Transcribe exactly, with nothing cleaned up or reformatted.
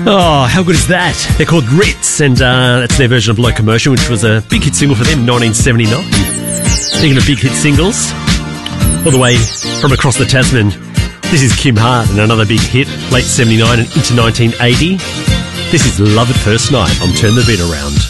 Oh, how good is that? They're called Ritz, and uh, that's their version of Locomotion, which was a big hit single for them in nineteen seventy-nine. Speaking of big hit singles, all the way from across the Tasman, this is Kim Hart and another big hit, late seventy-nine and into nineteen eighty. This is Love at First Night on Turn the Beat Around.